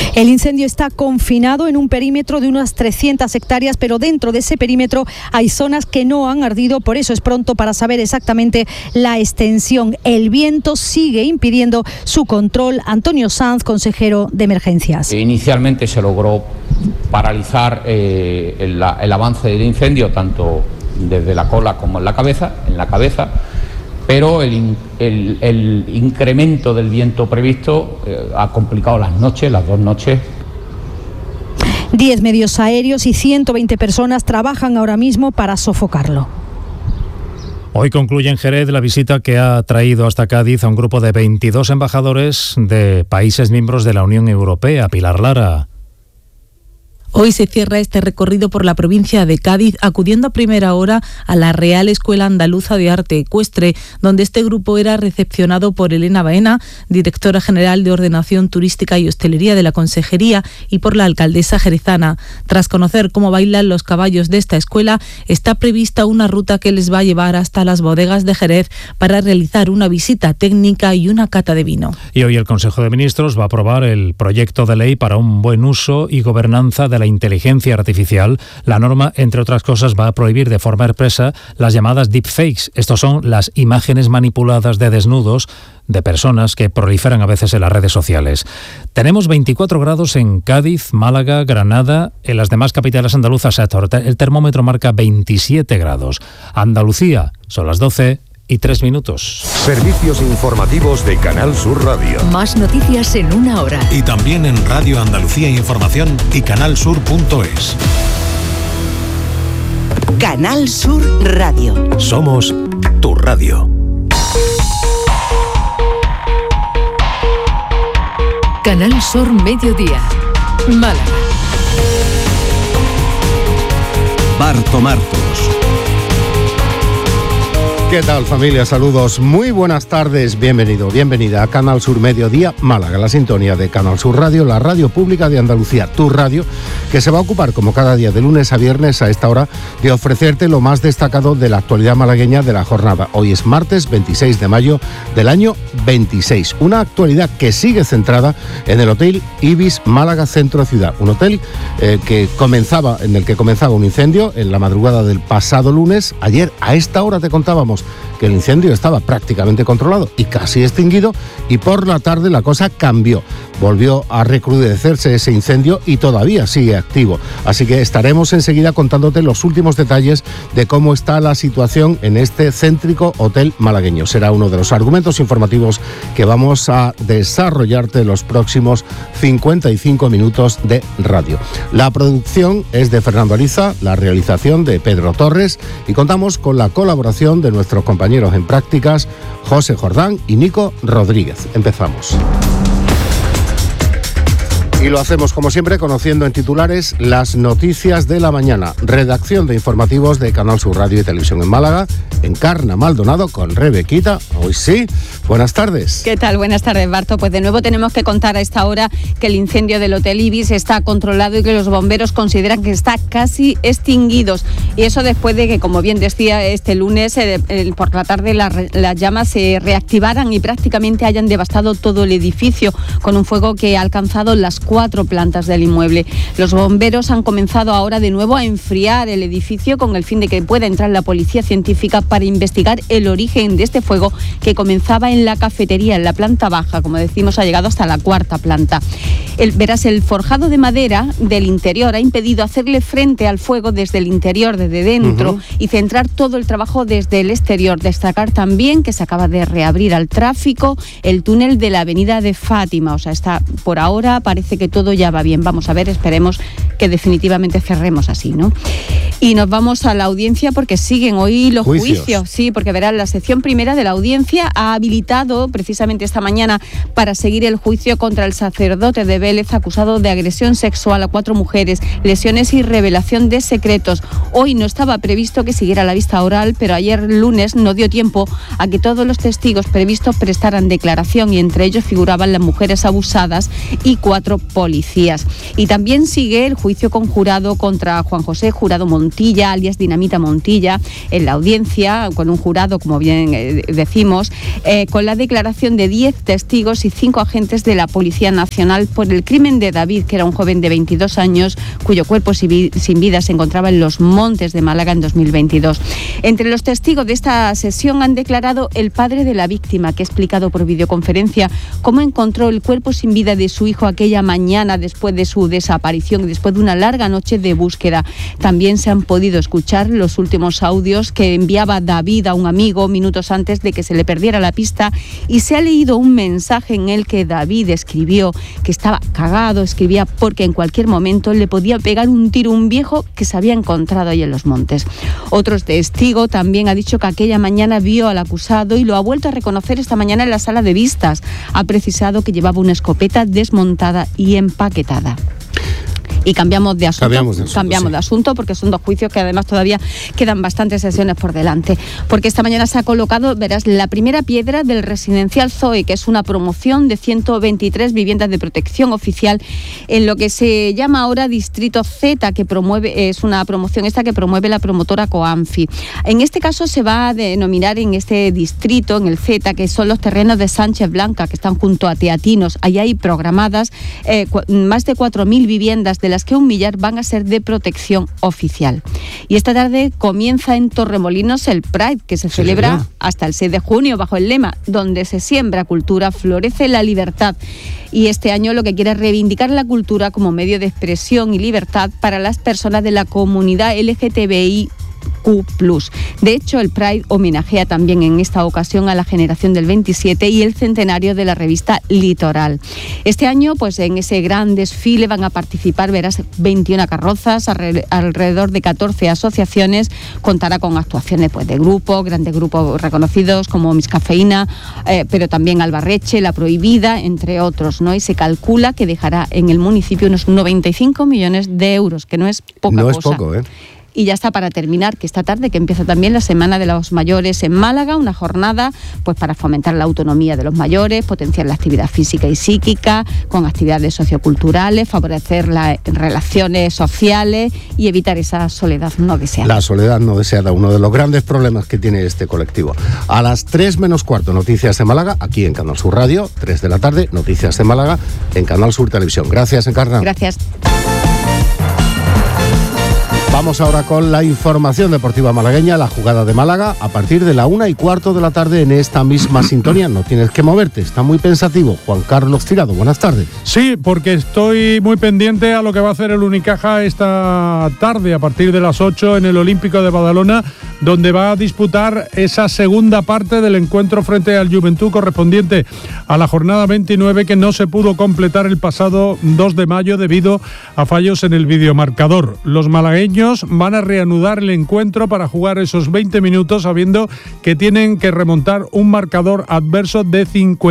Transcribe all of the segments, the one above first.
El incendio está confinado en un perímetro de unas 300 hectáreas, pero dentro de ese perímetro hay zonas que no han ardido, por eso es pronto para saber exactamente la extensión. El viento sigue impidiendo su control. Antonio Sanz, consejero de Emergencias. Inicialmente se logró paralizar el avance del incendio, tanto desde la cola como en la cabeza, pero el incremento del viento previsto ha complicado las 2 noches. 10 medios aéreos y 120 personas trabajan ahora mismo para sofocarlo. Hoy concluye en Jerez la visita que ha traído hasta Cádiz a un grupo de 22 embajadores de países miembros de la Unión Europea. Pilar Lara. Hoy se cierra este recorrido por la provincia de Cádiz, acudiendo a primera hora a la Real Escuela Andaluza de Arte Ecuestre, donde este grupo era recepcionado por Elena Baena, directora general de Ordenación Turística y Hostelería de la Consejería, y por la alcaldesa jerezana. Tras conocer cómo bailan los caballos de esta escuela, está prevista una ruta que les va a llevar hasta las bodegas de Jerez para realizar una visita técnica y una cata de vino. Y hoy el Consejo de Ministros va a aprobar el proyecto de ley para un buen uso y gobernanza de la inteligencia artificial. La norma, entre otras cosas, va a prohibir de forma expresa las llamadas deepfakes. Estos son las imágenes manipuladas de desnudos de personas que proliferan a veces en las redes sociales. Tenemos 24 grados en Cádiz, Málaga, Granada. En las demás capitales andaluzas el termómetro marca 27 grados. Andalucía, son las 12:03. Servicios informativos de Canal Sur Radio. Más noticias en una hora. Y también en Radio Andalucía Información y canalsur.es. Canal Sur Radio. Somos tu radio. Canal Sur Mediodía. Málaga. Barto Martos. ¿Qué tal, familia? Saludos, muy buenas tardes, bienvenido, bienvenida a Canal Sur Mediodía Málaga, la sintonía de Canal Sur Radio, la radio pública de Andalucía, tu radio, que se va a ocupar como cada día de lunes a viernes a esta hora de ofrecerte lo más destacado de la actualidad malagueña de la jornada. Hoy es martes 26 de mayo del año 26, una actualidad que sigue centrada en el Hotel Ibis Málaga Centro Ciudad, un hotel en el que comenzaba un incendio en la madrugada del pasado lunes. Ayer a esta hora te contábamos que el incendio estaba prácticamente controlado y casi extinguido, y por la tarde la cosa cambió. Volvió a recrudecerse ese incendio y todavía sigue activo. Así que estaremos enseguida contándote los últimos detalles de cómo está la situación en este céntrico hotel malagueño. Será uno de los argumentos informativos que vamos a desarrollarte en los próximos 55 minutos de radio. La producción es de Fernando Ariza, la realización de Pedro Torres, y contamos con la colaboración de nuestros compañeros en prácticas, José Jordán y Nico Rodríguez. Empezamos. Y lo hacemos, como siempre, conociendo en titulares las noticias de la mañana. Redacción de informativos de Canal Sur Radio y Televisión en Málaga. Encarna Maldonado con Rebequita. Hoy sí. Buenas tardes. ¿Qué tal? Buenas tardes, Barto. Pues de nuevo tenemos que contar a esta hora que el incendio del Hotel Ibis está controlado y que los bomberos consideran que está casi extinguido. Y eso después de que, como bien decía, este lunes por la tarde las llamas se reactivaran y prácticamente hayan devastado todo el edificio con un fuego que ha alcanzado las 4 plantas del inmueble. Los bomberos han comenzado ahora de nuevo a enfriar el edificio con el fin de que pueda entrar la policía científica para investigar el origen de este fuego que comenzaba en la cafetería, en la planta baja. Como decimos, ha llegado hasta la 4ª planta. El forjado de madera del interior ha impedido hacerle frente al fuego desde el interior, desde dentro, y centrar todo el trabajo desde el exterior. Destacar también que se acaba de reabrir al tráfico el túnel de la avenida de Fátima. O sea, está por ahora, parece que todo ya va bien. Vamos a ver, esperemos que definitivamente cerremos así, ¿no? Y nos vamos a la audiencia porque siguen hoy los juicios. Sí, porque verán, la sección primera de la audiencia ha habilitado precisamente esta mañana para seguir el juicio contra el sacerdote de Vélez acusado de agresión sexual a 4 mujeres, lesiones y revelación de secretos. Hoy no estaba previsto que siguiera la vista oral, pero ayer lunes no dio tiempo a que todos los testigos previstos prestaran declaración, y entre ellos figuraban las mujeres abusadas y 4 policías. Y también sigue el juicio juicio conjurado contra Juan José Jurado Montilla, alias Dinamita Montilla, en la audiencia, con un jurado, como bien decimos, con la declaración de 10 testigos y 5 agentes de la Policía Nacional por el crimen de David, que era un joven de 22 años, cuyo cuerpo sin vida se encontraba en los montes de Málaga en 2022. Entre los testigos de esta sesión han declarado el padre de la víctima, que ha explicado por videoconferencia cómo encontró el cuerpo sin vida de su hijo aquella mañana después de su desaparición, después de una larga noche de búsqueda. También se han podido escuchar los últimos audios que enviaba David a un amigo minutos antes de que se le perdiera la pista, y se ha leído un mensaje en el que David escribió que estaba cagado, escribía porque en cualquier momento le podía pegar un tiro un viejo que se había encontrado ahí en los montes. Otro testigo también ha dicho que aquella mañana vio al acusado y lo ha vuelto a reconocer esta mañana en la sala de vistas. Ha precisado que llevaba una escopeta desmontada y empaquetada. Y cambiamos de asunto porque son 2 juicios que además todavía quedan bastantes sesiones por delante. Porque esta mañana se ha colocado, verás, la primera piedra del residencial Zoe, que es una promoción de 123 viviendas de protección oficial en lo que se llama ahora Distrito Z, que es una promoción esta que promueve la promotora Coanfi. En este caso se va a denominar en este distrito, en el Z, que son los terrenos de Sánchez Blanca, que están junto a Teatinos. Ahí hay programadas más de 4.000 viviendas, de las que 1 millar van a ser de protección oficial. Y esta tarde comienza en Torremolinos el Pride, que se celebra hasta el 6 de junio bajo el lema "Donde se siembra cultura, florece la libertad". Y este año lo que quiere es reivindicar la cultura como medio de expresión y libertad para las personas de la comunidad LGTBIQ+. De hecho, el Pride homenajea también en esta ocasión a la generación del 27 y el centenario de la revista Litoral. Este año, pues en ese gran desfile van a participar, verás, 21 carrozas, alrededor de 14 asociaciones. Contará con actuaciones pues de grandes grupos reconocidos como Miss Cafeína, pero también Albarreche, La Prohibida, entre otros, ¿no? Y se calcula que dejará en el municipio unos 95 millones de euros, que no es poca cosa. No es poco, ¿eh? Y ya está, para terminar, que esta tarde que empieza también la Semana de los Mayores en Málaga, una jornada pues para fomentar la autonomía de los mayores, potenciar la actividad física y psíquica, con actividades socioculturales, favorecer las relaciones sociales y evitar esa soledad no deseada. La soledad no deseada, uno de los grandes problemas que tiene este colectivo. A las 3 menos cuarto, Noticias de Málaga, aquí en Canal Sur Radio. 3 de la tarde, Noticias de Málaga, en Canal Sur Televisión. Gracias, Encarna. Gracias. Vamos ahora con la información deportiva malagueña, la jugada de Málaga, a partir de la 1:15 de la tarde en esta misma sintonía. No tienes que moverte, está muy pensativo. Juan Carlos Tirado, buenas tardes. Sí, porque estoy muy pendiente a lo que va a hacer el Unicaja esta tarde, a partir de las 8 en el Olímpico de Badalona, donde va a disputar esa segunda parte del encuentro frente al Juventud, correspondiente a la jornada 29, que no se pudo completar el pasado 2 de mayo debido a fallos en el videomarcador. Los malagueños van a reanudar el encuentro para jugar esos 20 minutos, sabiendo que tienen que remontar un marcador adverso de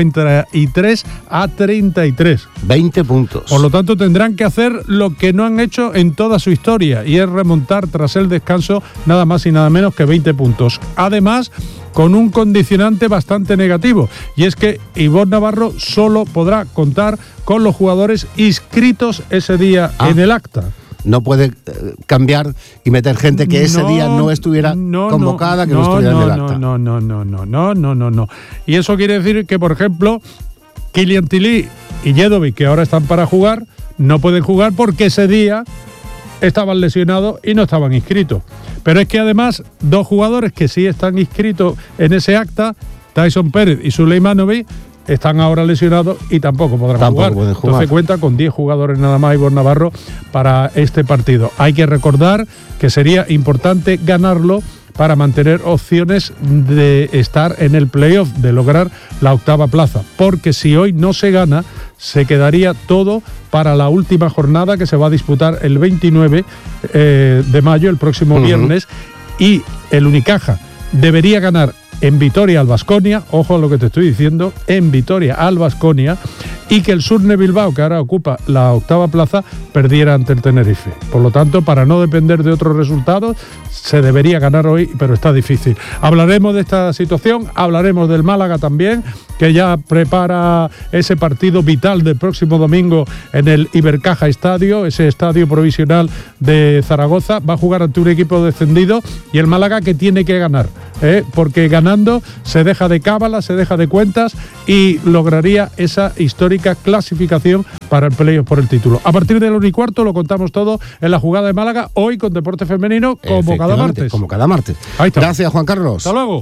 53-33. 20 puntos. Por lo tanto, tendrán que hacer lo que no han hecho en toda su historia, y es remontar tras el descanso nada más y nada menos que 20 puntos. Además, con un condicionante bastante negativo, y es que Ivonne Navarro solo podrá contar con los jugadores inscritos ese día en el acta. No puede cambiar y meter gente que ese día no estuviera convocada, que no estuviera en el acta. No. Y eso quiere decir que, por ejemplo, Kylian Tilly y Jedovic, que ahora están para jugar, no pueden jugar porque ese día estaban lesionados y no estaban inscritos. Pero es que además 2 jugadores que sí están inscritos en ese acta, Tyson Pérez y Suleimanovic, están ahora lesionados y tampoco podrán jugar. Entonces cuenta con 10 jugadores nada más Ivonne Navarro para este partido. Hay que recordar que sería importante ganarlo para mantener opciones de estar en el playoff, de lograr la 8ª plaza. Porque si hoy no se gana, se quedaría todo para la última jornada, que se va a disputar el 29 de mayo, el próximo viernes, y el Unicaja debería ganar en Vitoria al Baskonia, ojo a lo que te estoy diciendo, en Vitoria al Baskonia, y que el Surne Bilbao, que ahora ocupa la 8ª plaza, perdiera ante el Tenerife. Por lo tanto, para no depender de otros resultados, se debería ganar hoy, pero está difícil. Hablaremos de esta situación, hablaremos del Málaga también, que ya prepara ese partido vital del próximo domingo en el Ibercaja Estadio, ese estadio provisional de Zaragoza. Va a jugar ante un equipo descendido y el Málaga que tiene que ganar, porque ganando se deja de cábala, se deja de cuentas y lograría esa histórica clasificación para el playoff por el título. A partir de la 1:15 lo contamos todo en la jugada de Málaga, hoy con deporte femenino, como cada martes. Como cada martes. Ahí está. Gracias, Juan Carlos. Hasta luego.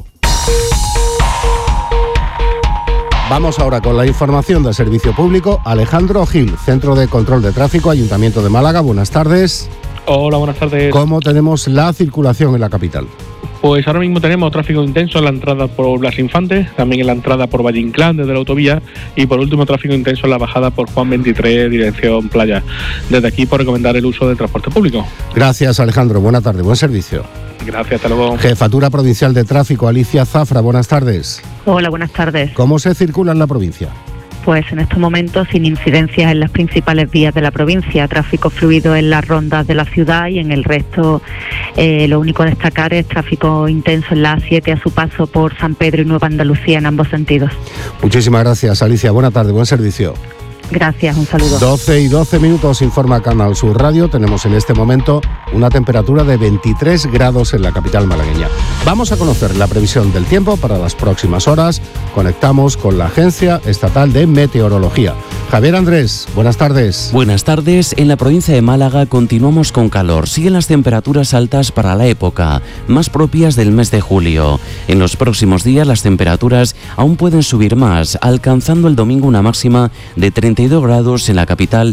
Vamos ahora con la información del servicio público. Alejandro Gil, Centro de Control de Tráfico, Ayuntamiento de Málaga. Buenas tardes. Hola, buenas tardes. ¿Cómo tenemos la circulación en la capital? Pues ahora mismo tenemos tráfico intenso en la entrada por Blas Infante, también en la entrada por Valle Inclán desde la autovía y por último tráfico intenso en la bajada por Juan 23 dirección Playa. Desde aquí por recomendar el uso del transporte público. Gracias, Alejandro. Buena tarde, buen servicio. Gracias, hasta luego. Jefatura Provincial de Tráfico, Alicia Zafra, buenas tardes. Hola, buenas tardes. ¿Cómo se circula en la provincia? Pues en estos momentos sin incidencias en las principales vías de la provincia, tráfico fluido en las rondas de la ciudad y en el resto lo único a destacar es tráfico intenso en la A7 a su paso por San Pedro y Nueva Andalucía en ambos sentidos. Muchísimas gracias, Alicia. Buena tarde, buen servicio. Gracias, un saludo. 12:12, informa Canal Sur Radio. Tenemos en este momento una temperatura de 23 grados en la capital malagueña. Vamos a conocer la previsión del tiempo para las próximas horas. Conectamos con la Agencia Estatal de Meteorología. Javier Andrés, buenas tardes. Buenas tardes. En la provincia de Málaga continuamos con calor. Siguen las temperaturas altas para la época, más propias del mes de julio. En los próximos días las temperaturas aún pueden subir más, alcanzando el domingo una máxima de 32 grados en la capital,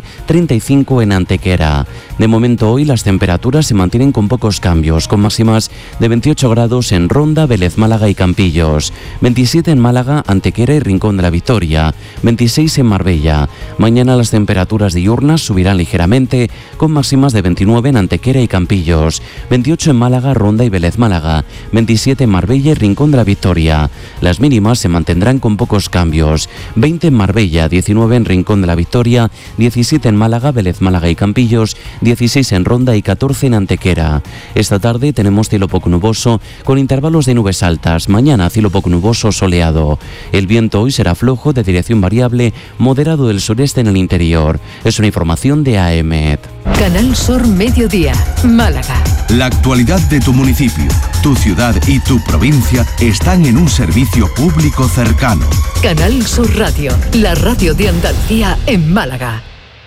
35 en Antequera. De momento hoy las temperaturas se mantienen con pocos cambios, con máximas de 28 grados en Ronda, Vélez, Málaga y Campillos, 27 en Málaga, Antequera y Rincón de la Victoria, 26 en Marbella. Mañana las temperaturas diurnas subirán ligeramente, con máximas de 29 en Antequera y Campillos, 28 en Málaga, Ronda y Vélez, Málaga, 27 en Marbella y Rincón de la Victoria. Las mínimas se mantendrán con pocos cambios, 20 en Marbella, 19 en Rincón de la Victoria, 17 en Málaga, Vélez, Málaga y Campillos, 16 en Ronda y 14 en Antequera. Esta tarde tenemos cielo poco nuboso con intervalos de nubes altas. Mañana cielo poco nuboso soleado. El viento hoy será flojo de dirección variable, moderado del sureste en el interior. Es una información de AEMET. Canal Sur Mediodía, Málaga. La actualidad de tu municipio, tu ciudad y tu provincia están en un servicio público cercano. Canal Sur Radio, la radio de Andalucía en Málaga.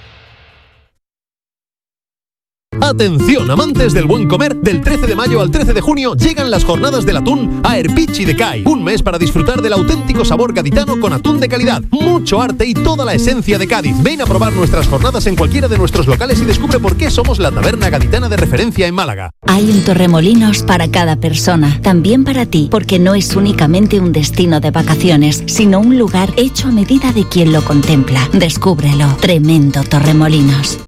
Atención, amantes del buen comer, del 13 de mayo al 13 de junio llegan las jornadas del atún a Erpichi de Cai. Un mes para disfrutar del auténtico sabor gaditano con atún de calidad, mucho arte y toda la esencia de Cádiz. Ven a probar nuestras jornadas en cualquiera de nuestros locales y descubre por qué somos la taberna gaditana de referencia en Málaga. Hay un Torremolinos para cada persona, también para ti, porque no es únicamente un destino de vacaciones, sino un lugar hecho a medida de quien lo contempla. Descúbrelo. Tremendo Torremolinos.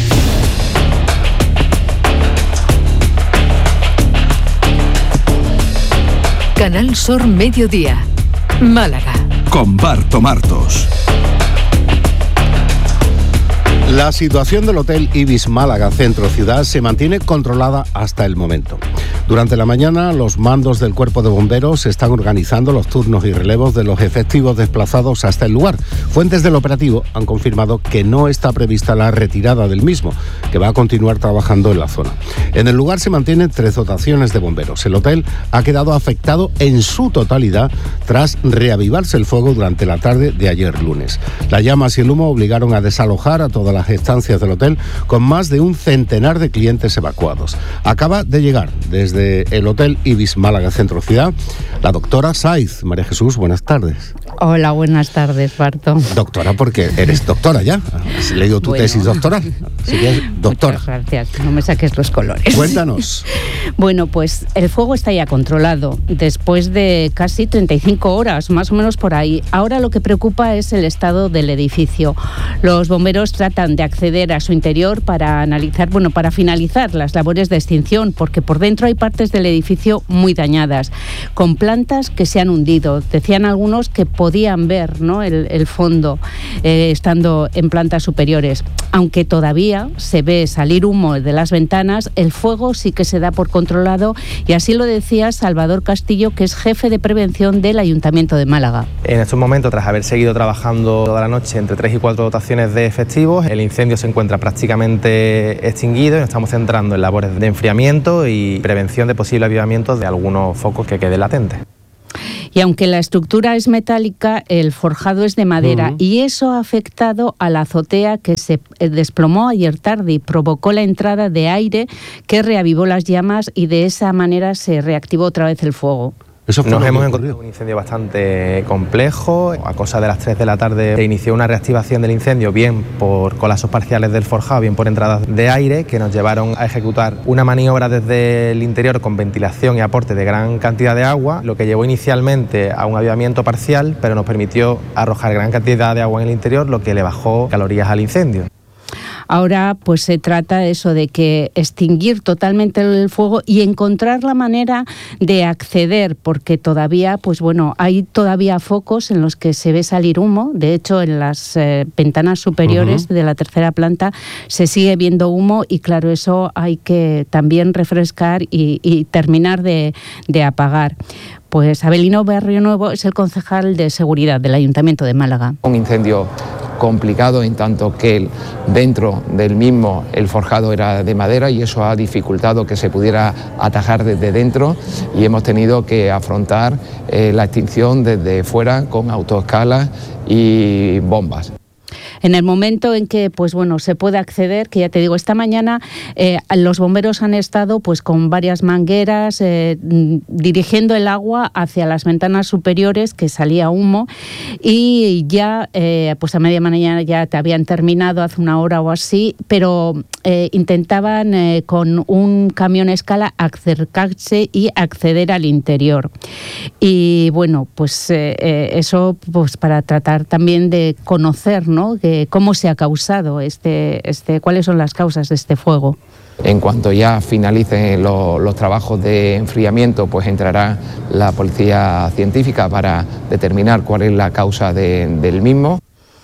Canal Sur Mediodía, Málaga. Con Barto Martos. La situación del Hotel Ibis Málaga Centro Ciudad se mantiene controlada hasta el momento. Durante la mañana, los mandos del Cuerpo de Bomberos están organizando los turnos y relevos de los efectivos desplazados hasta el lugar. Fuentes del operativo han confirmado que no está prevista la retirada del mismo, que va a continuar trabajando en la zona. En el lugar se mantienen 3 dotaciones de bomberos. El hotel ha quedado afectado en su totalidad tras reavivarse el fuego durante la tarde de ayer lunes. Las llamas y el humo obligaron a desalojar a todas las estancias del hotel con más de un centenar de clientes evacuados. Acaba de llegar desde el Hotel Ibis Málaga Centro Ciudad la doctora Saiz. María Jesús, buenas tardes. Hola, buenas tardes, Barto. Doctora, porque eres doctora ya. Has leído tu tesis doctoral. Así que doctora. Muchas gracias, no me saques los colores. Cuéntanos. Bueno, pues el fuego está ya controlado después de casi 35 horas, más o menos por ahí. Ahora lo que preocupa es el estado del edificio. Los bomberos tratan de acceder a su interior para analizar, para finalizar las labores de extinción, porque por dentro hay partes del edificio muy dañadas, con plantas que se han hundido. Decían algunos que podían ver, ¿no?, el fondo estando en plantas superiores. Aunque todavía se ve salir humo de las ventanas, el fuego sí que se da por controlado, y así lo decía Salvador Castillo, que es jefe de prevención del Ayuntamiento de Málaga. En estos momentos, tras haber seguido trabajando toda la noche entre 3 y 4 dotaciones de efectivos, el incendio se encuentra prácticamente extinguido y nos estamos centrando en labores de enfriamiento y prevención de posibles avivamientos de algunos focos que queden latentes. Y aunque la estructura es metálica, el forjado es de madera, y eso ha afectado a la azotea, que se desplomó ayer tarde y provocó la entrada de aire que reavivó las llamas, y de esa manera se reactivó otra vez el fuego. Nos hemos encontrado un incendio bastante complejo. A cosa de las 3 de la tarde se inició una reactivación del incendio, bien por colapsos parciales del forjado, bien por entradas de aire, que nos llevaron a ejecutar una maniobra desde el interior con ventilación y aporte de gran cantidad de agua, lo que llevó inicialmente a un avivamiento parcial, pero nos permitió arrojar gran cantidad de agua en el interior, lo que le bajó calorías al incendio. Ahora pues se trata eso de que extinguir totalmente el fuego y encontrar la manera de acceder, porque todavía, pues bueno, hay todavía focos en los que se ve salir humo. De hecho, en las ventanas superiores de la tercera planta se sigue viendo humo, y claro, eso hay que también refrescar y terminar de apagar. Pues Abelino Barrionuevo es el concejal de seguridad del Ayuntamiento de Málaga. Un incendio complicado, en tanto que dentro del mismo el forjado era de madera, y eso ha dificultado que se pudiera atajar desde dentro, y hemos tenido que afrontar la extinción desde fuera con autoescalas y bombas. En el momento en que, pues bueno, se puede acceder, que ya te digo, esta mañana los bomberos han estado pues con varias mangueras dirigiendo el agua hacia las ventanas superiores, que salía humo, y ya pues a media mañana ya te habían terminado hace una hora o así, pero intentaban con un camión escala acercarse y acceder al interior. Y bueno, pues eso pues para tratar también de conocer, ¿no?, cómo se ha causado cuáles son las causas de este fuego. En cuanto ya finalicen los trabajos de enfriamiento, pues entrará la policía científica para determinar cuál es la causa del mismo.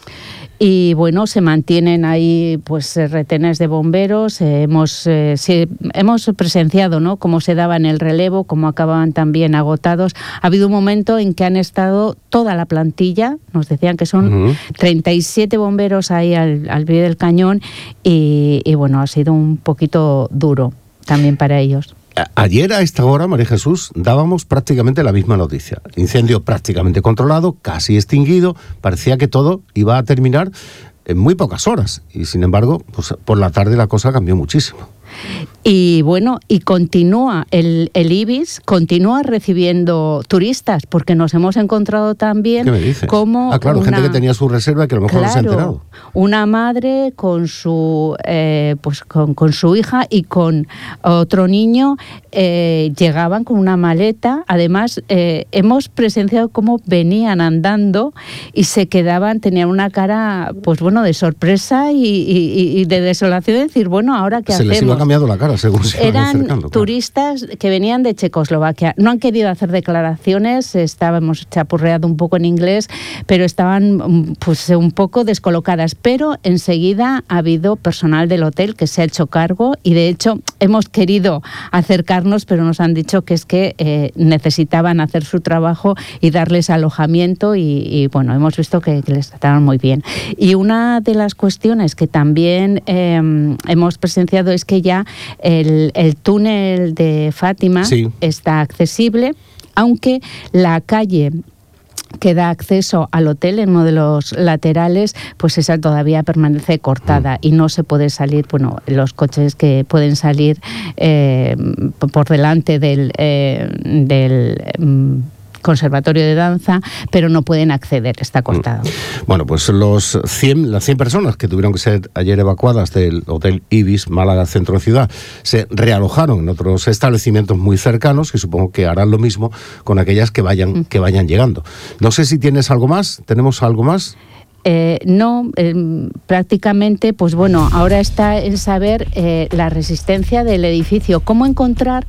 Y bueno, se mantienen ahí pues retenes de bomberos. Hemos presenciado, ¿no?, cómo se daban el relevo, cómo acababan también agotados. Ha habido un momento en que han estado toda la plantilla, nos decían que son 37 bomberos ahí al pie del cañón, y bueno, ha sido un poquito duro también para ellos. Ayer a esta hora, María Jesús, dábamos prácticamente la misma noticia. Incendio prácticamente controlado, casi extinguido, parecía que todo iba a terminar en muy pocas horas, y sin embargo, pues por la tarde la cosa cambió muchísimo. Y bueno, y continúa el Ibis, continúa recibiendo turistas, porque nos hemos encontrado también como gente que tenía su reserva y que a lo mejor no se ha enterado. Una madre con su con su hija y con otro niño llegaban con una maleta. Además, hemos presenciado cómo venían andando y se quedaban, tenían una cara, pues bueno, de sorpresa y de desolación, de decir, bueno, ¿ahora qué hacemos? Les iba cambiando la cara según se iban acercando. Eran turistas que venían de Checoslovaquia. No han querido hacer declaraciones, hemos chapurreado un poco en inglés, pero estaban pues un poco descolocadas. Pero enseguida ha habido personal del hotel que se ha hecho cargo, y de hecho hemos querido acercarnos, pero nos han dicho que es que necesitaban hacer su trabajo y darles alojamiento, y bueno, hemos visto que les trataron muy bien. Y una de las cuestiones que también hemos presenciado es que ya el túnel de Fátima está accesible, aunque la calle que da acceso al hotel en uno de los laterales, pues esa todavía permanece cortada y no se puede salir, bueno, los coches que pueden salir por delante del Conservatorio de Danza, pero no pueden acceder, está cortado. Bueno, pues las 100 personas que tuvieron que ser ayer evacuadas del Hotel Ibis, Málaga, centro de ciudad, se realojaron en otros establecimientos muy cercanos, y supongo que harán lo mismo con aquellas que vayan llegando. No sé si tienes algo más, ¿tenemos algo más? No, prácticamente, pues bueno, ahora está en saber la resistencia del edificio, cómo encontrar,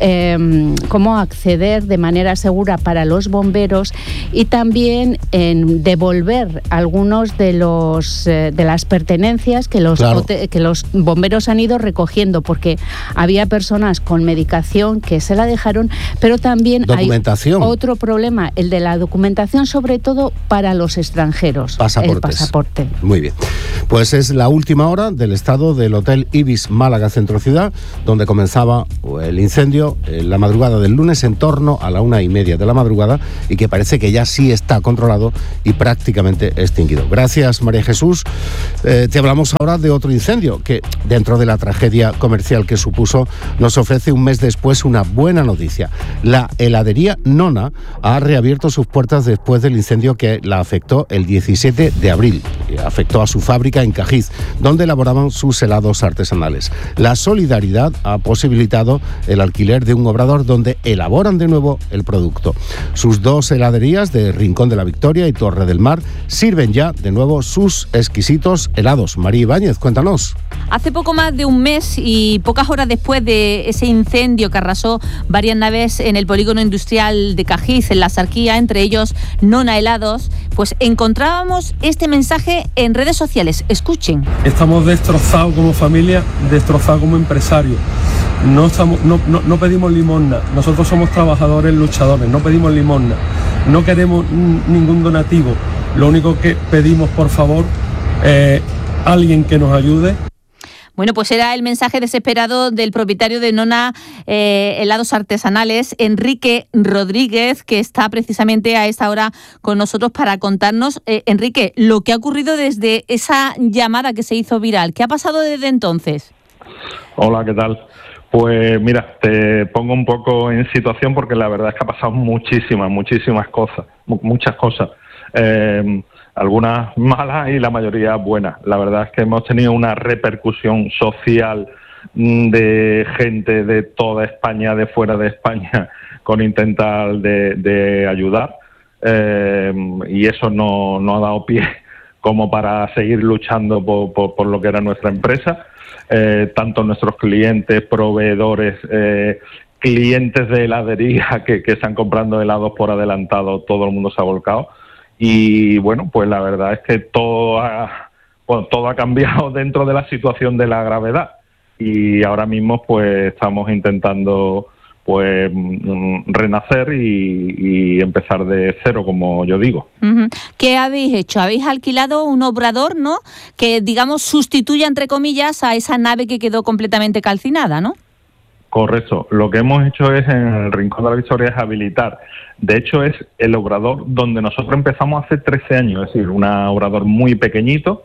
cómo acceder de manera segura para los bomberos y también en devolver algunos de las pertenencias que los bomberos han ido recogiendo, porque había personas con medicación que se la dejaron, pero también hay otro problema, el de la documentación, sobre todo para los extranjeros. El pasaporte. Muy bien. Pues es la última hora del estado del Hotel Ibis Málaga Centro Ciudad, donde comenzaba el incendio en la madrugada del lunes en torno a la 1:30 de la madrugada y que parece que ya sí está controlado y prácticamente extinguido. Gracias, María Jesús. Te hablamos ahora de otro incendio que, dentro de la tragedia comercial que supuso, nos ofrece un mes después una buena noticia. La heladería Nona ha reabierto sus puertas después del incendio que la afectó el 17 de abril. Afectó a su fábrica en Cajiz, donde elaboraban sus helados artesanales. La solidaridad ha posibilitado el alquiler de un obrador donde elaboran de nuevo el producto. Sus 2 heladerías de Rincón de la Victoria y Torre del Mar sirven ya de nuevo sus exquisitos helados. María Ibáñez, cuéntanos. Hace poco más de un mes y pocas horas después de ese incendio que arrasó varias naves en el polígono industrial de Cajiz, en la Sarquía, entre ellos Nona Helados, pues encontrábamos este mensaje en redes sociales. Escuchen. Estamos destrozados como familia, destrozados como empresarios. No pedimos limosna. Nosotros somos trabajadores, luchadores. No pedimos limosna. No queremos ningún donativo. Lo único que pedimos, por favor, alguien que nos ayude. Bueno, pues era el mensaje desesperado del propietario de Nona Helados Artesanales, Enrique Rodríguez, que está precisamente a esta hora con nosotros para contarnos, Enrique, lo que ha ocurrido desde esa llamada que se hizo viral. ¿Qué ha pasado desde entonces? Hola, ¿qué tal? Pues mira, te pongo un poco en situación porque la verdad es que ha pasado muchísimas cosas, muchas cosas. Algunas malas y la mayoría buenas. La verdad es que hemos tenido una repercusión social de gente de toda España, de fuera de España, con intentar de ayudar. Y eso no ha dado pie como para seguir luchando por lo que era nuestra empresa. Tanto nuestros clientes, proveedores, clientes de heladería que están comprando helados por adelantado, todo el mundo se ha volcado. Y bueno, pues la verdad es que todo ha cambiado dentro de la situación de la gravedad y ahora mismo pues estamos intentando pues renacer y empezar de cero, como yo digo. ¿Qué habéis hecho? Habéis alquilado un obrador, ¿no?, que digamos sustituya, entre comillas, a esa nave que quedó completamente calcinada, ¿no? Correcto. Lo que hemos hecho es, en el Rincón de la Victoria, es habilitar. De hecho, es el obrador donde nosotros empezamos hace 13 años, es decir, un obrador muy pequeñito,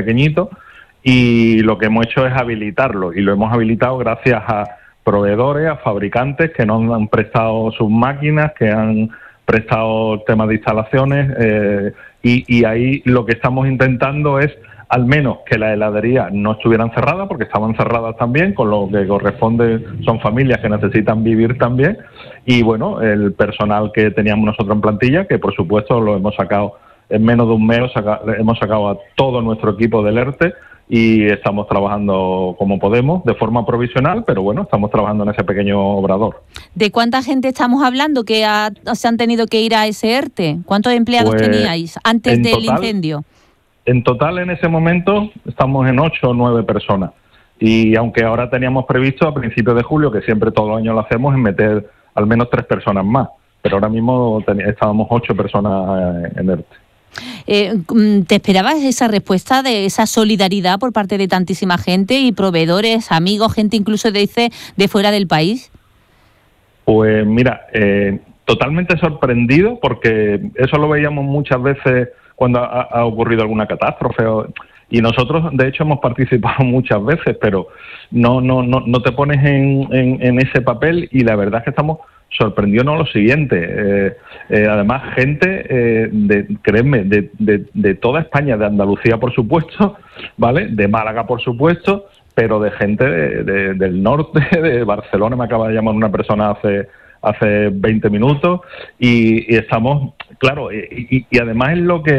y lo que hemos hecho es habilitarlo, y lo hemos habilitado gracias a proveedores, a fabricantes que nos han prestado sus máquinas, que han prestado temas de instalaciones, y ahí lo que estamos intentando es al menos que las heladerías no estuvieran cerradas, porque estaban cerradas también, con lo que corresponde, son familias que necesitan vivir también, y bueno, el personal que teníamos nosotros en plantilla, que por supuesto lo hemos sacado en menos de un mes, hemos sacado a todo nuestro equipo del ERTE, y estamos trabajando como podemos, de forma provisional, pero bueno, estamos trabajando en ese pequeño obrador. ¿De cuánta gente estamos hablando que se han tenido que ir a ese ERTE? ¿Cuántos empleados teníais antes del incendio? En total, en ese momento, estamos en 8 o 9 personas. Y aunque ahora teníamos previsto a principios de julio, que siempre todos los años lo hacemos, en meter al menos 3 personas más. Pero ahora mismo estábamos 8 personas en ERTE. ¿Te esperabas esa respuesta de esa solidaridad por parte de tantísima gente y proveedores, amigos, gente incluso de fuera del país? Pues mira, totalmente sorprendido, porque eso lo veíamos muchas veces cuando ha ocurrido alguna catástrofe, y nosotros de hecho hemos participado muchas veces, pero no te pones en ese papel, y la verdad es que estamos sorprendidos. Lo siguiente, además gente, créeme, de toda España, de Andalucía por supuesto, ¿vale?, de Málaga por supuesto, pero de gente del norte, de Barcelona. Me acaba de llamar una persona hace 20 minutos y estamos, claro, y además es lo que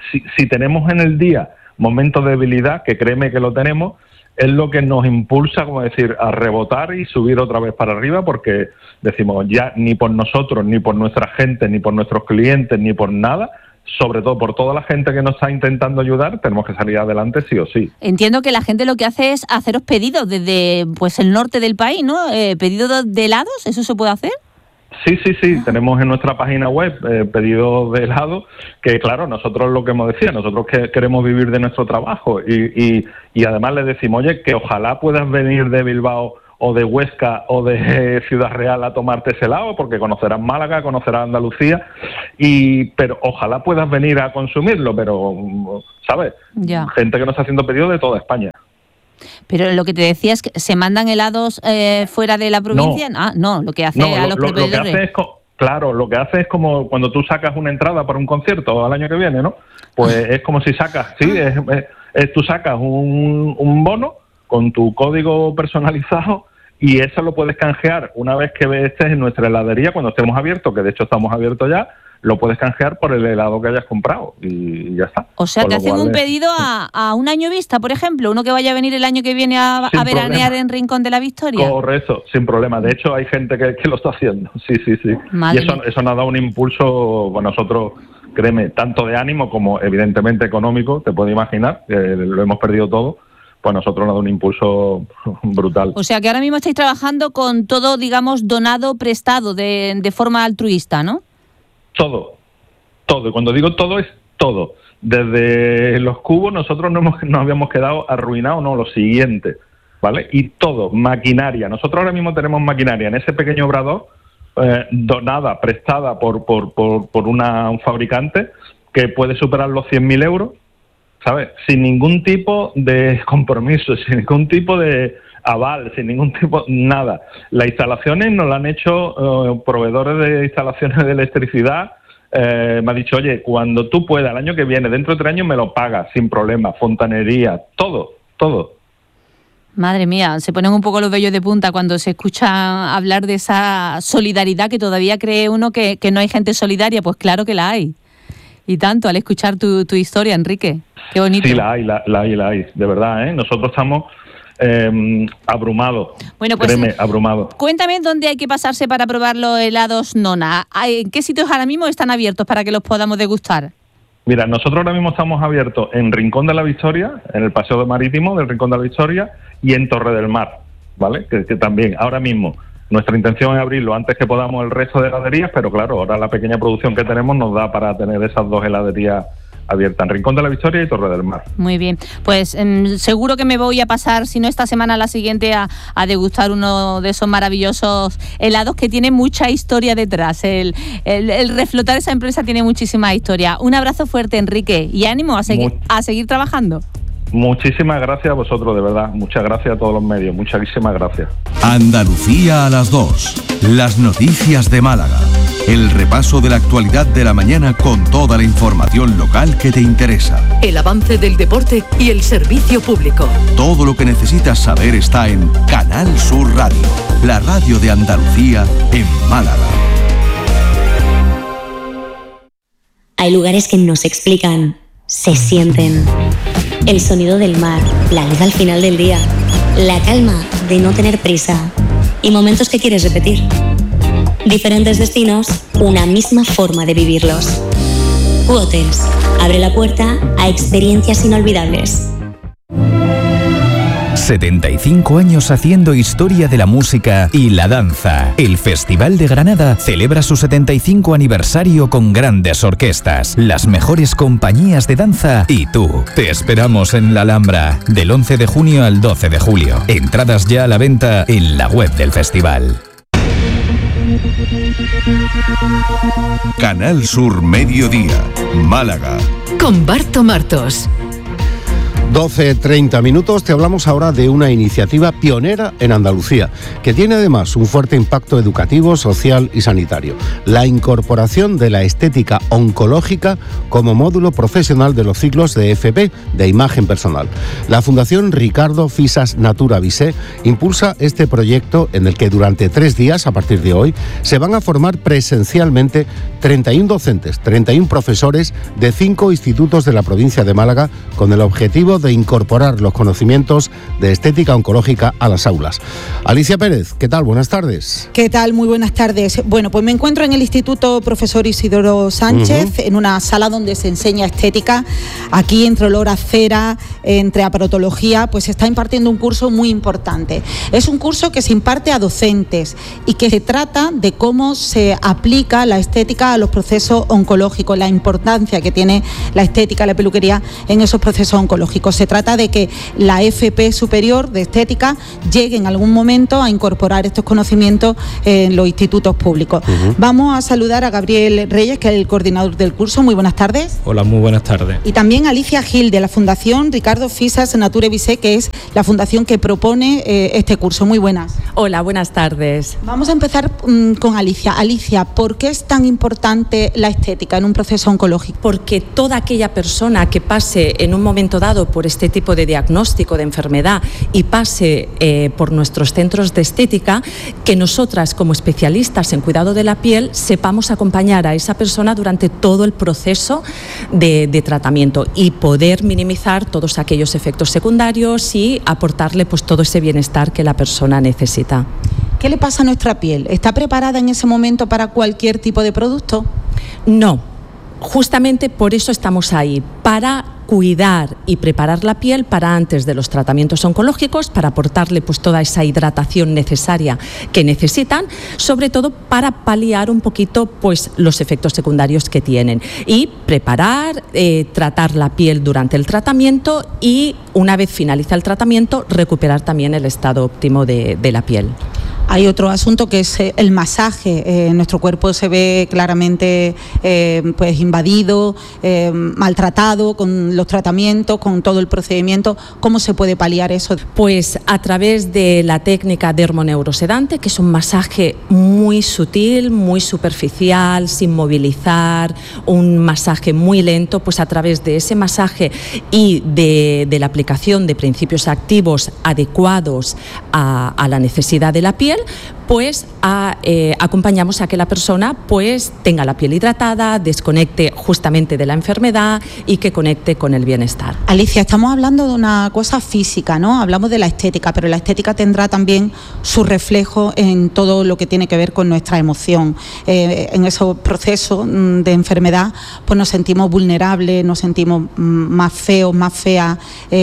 si tenemos en el día momentos de debilidad, que créeme que lo tenemos, es lo que nos impulsa, como decir, a rebotar y subir otra vez para arriba, porque decimos, ya ni por nosotros, ni por nuestra gente, ni por nuestros clientes, ni por nada, sobre todo por toda la gente que nos está intentando ayudar, tenemos que salir adelante sí o sí. Entiendo que la gente lo que hace es haceros pedidos desde pues el norte del país, ¿no? ¿Pedidos de helados? ¿Eso se puede hacer? Sí, tenemos en nuestra página web pedidos de helado, que claro, nosotros lo que hemos decía, nosotros que queremos vivir de nuestro trabajo y además les decimos, oye, que ojalá puedas venir de Bilbao o de Huesca o de Ciudad Real a tomarte ese helado, porque conocerás Málaga, conocerás Andalucía, pero ojalá puedas venir a consumirlo, pero, ¿sabes? Ya. Gente que nos está haciendo pedidos de toda España. Pero lo que te decía es que ¿se mandan helados fuera de la provincia? No, lo que hace a los proveedores. Lo que hace es, claro, lo que hace es como cuando tú sacas una entrada para un concierto al año que viene, ¿no? Pues es como si sacas, tú sacas un bono con tu código personalizado y eso lo puedes canjear una vez que estés en nuestra heladería, cuando estemos abiertos, que de hecho estamos abiertos ya, lo puedes canjear por el helado que hayas comprado y ya está. O sea, te hacen un pedido a un año vista, por ejemplo, uno que vaya a venir el año que viene a veranear en Rincón de la Victoria. Correcto, sin problema. De hecho, hay gente que lo está haciendo. Sí. Madre. Y eso nos ha dado un impulso para nosotros, créeme, tanto de ánimo como evidentemente económico, te puedes imaginar, que lo hemos perdido todo. Pues nosotros nos ha dado un impulso brutal. O sea, que ahora mismo estáis trabajando con todo, digamos, donado, prestado, de forma altruista, ¿no? Todo. Y cuando digo todo, es todo. Desde los cubos nosotros nos habíamos quedado arruinados, no, lo siguiente, ¿vale? Y todo, maquinaria. Nosotros ahora mismo tenemos maquinaria en ese pequeño obrador, donada, prestada por un fabricante que puede superar los 100.000 euros, ¿sabes? Sin ningún tipo de compromiso, sin ningún tipo de aval, sin ningún tipo, nada. Las instalaciones nos las han hecho proveedores de instalaciones de electricidad. Me ha dicho, oye, cuando tú puedas, el año que viene, dentro de 3 años me lo pagas, sin problema, fontanería, todo. Madre mía, se ponen un poco los vellos de punta cuando se escucha hablar de esa solidaridad que todavía cree uno que no hay gente solidaria. Pues claro que la hay. Y tanto, al escuchar tu historia, Enrique. Qué bonito. Sí, la hay, de verdad, ¿eh? Nosotros estamos abrumados. Bueno, pues créeme, abrumados. Cuéntame dónde hay que pasarse para probar los helados Nona. ¿En qué sitios ahora mismo están abiertos para que los podamos degustar? Mira, nosotros ahora mismo estamos abiertos en Rincón de la Victoria, en el Paseo Marítimo del Rincón de la Victoria y en Torre del Mar, ¿vale? Que también, ahora mismo, nuestra intención es abrirlo antes que podamos el resto de heladerías, pero claro, ahora la pequeña producción que tenemos nos da para tener esas 2 heladerías abiertas, en Rincón de la Victoria y Torre del Mar. Muy bien, pues seguro que me voy a pasar, si no esta semana, la siguiente, a degustar uno de esos maravillosos helados que tiene mucha historia detrás. El reflotar esa empresa tiene muchísima historia. Un abrazo fuerte, Enrique, y ánimo a seguir trabajando. Muchísimas gracias a vosotros, de verdad. Muchas gracias a todos los medios. Muchísimas gracias. Andalucía a las 2. Las noticias de Málaga. El repaso de la actualidad de la mañana con toda la información local que te interesa. El avance del deporte y el servicio público. Todo lo que necesitas saber está en Canal Sur Radio, la radio de Andalucía en Málaga. Hay lugares que no se explican, se sienten. El sonido del mar, la luz al final del día, la calma de no tener prisa y momentos que quieres repetir. Diferentes destinos, una misma forma de vivirlos. Q-Hotels abre la puerta a experiencias inolvidables. 75 años haciendo historia de la música y la danza. El Festival de Granada celebra su 75 aniversario con grandes orquestas, las mejores compañías de danza y tú. Te esperamos en la Alhambra del 11 de junio al 12 de julio. Entradas ya a la venta en la web del festival. Canal Sur Mediodía, Málaga. Con Barto Martos. 12:30 minutos. Te hablamos ahora de una iniciativa pionera en Andalucía, que tiene además un fuerte impacto educativo, social y sanitario. La incorporación de la estética oncológica como módulo profesional de los ciclos de FP, de imagen personal. La Fundación Ricardo Fisas Natura Visé impulsa este proyecto en el que durante 3 días, a partir de hoy, se van a formar presencialmente 31 docentes, 31 profesores de 5 institutos de la provincia de Málaga, con el objetivo de incorporar los conocimientos de estética oncológica a las aulas. Alicia Pérez, ¿qué tal? Buenas tardes. ¿Qué tal? Muy buenas tardes. Bueno, pues me encuentro en el Instituto Profesor Isidoro Sánchez, en una sala donde se enseña estética. Aquí, entre olor a cera, entre aparatología, pues se está impartiendo un curso muy importante. Es un curso que se imparte a docentes y que se trata de cómo se aplica la estética a los procesos oncológicos, la importancia que tiene la estética, la peluquería en esos procesos oncológicos. Se trata de que la FP superior de estética llegue en algún momento a incorporar estos conocimientos en los institutos públicos. Vamos a saludar a Gabriel Reyes, que es el coordinador del curso. Muy buenas tardes. Hola, muy buenas tardes. Y también Alicia Gil, de la Fundación Ricardo Fisas Natura Visé, que es la fundación que propone este curso. Muy buenas. Hola, buenas tardes. Vamos a empezar con Alicia. Alicia, ¿por qué es tan importante la estética en un proceso oncológico? Porque toda aquella persona que pase en un momento dado por este tipo de diagnóstico de enfermedad y pase por nuestros centros de estética, que nosotras como especialistas en cuidado de la piel sepamos acompañar a esa persona durante todo el proceso de tratamiento y poder minimizar todos aquellos efectos secundarios y aportarle pues todo ese bienestar que la persona necesita. ¿Qué le pasa a nuestra piel? ¿Está preparada en ese momento para cualquier tipo de producto? No, justamente por eso estamos ahí, para cuidar y preparar la piel para antes de los tratamientos oncológicos, para aportarle pues toda esa hidratación necesaria que necesitan, sobre todo para paliar un poquito pues los efectos secundarios que tienen y preparar, tratar la piel durante el tratamiento y una vez finaliza el tratamiento recuperar también el estado óptimo de la piel. Hay otro asunto que es el masaje. Nuestro cuerpo se ve claramente pues invadido, maltratado con los tratamientos, con todo el procedimiento. ¿Cómo se puede paliar eso? Pues a través de la técnica dermoneurosedante, que es un masaje muy sutil, muy superficial, sin movilizar, un masaje muy lento. Pues a través de ese masaje y de la aplicación de principios activos adecuados a la necesidad de la piel, pues acompañamos a que la persona pues tenga la piel hidratada, desconecte justamente de la enfermedad y que conecte con el bienestar. Alicia, estamos hablando de una cosa física, ¿no? Hablamos de la estética, pero la estética tendrá también su reflejo en todo lo que tiene que ver con nuestra emoción. En esos procesos de enfermedad pues nos sentimos vulnerables, nos sentimos más feos, más feas,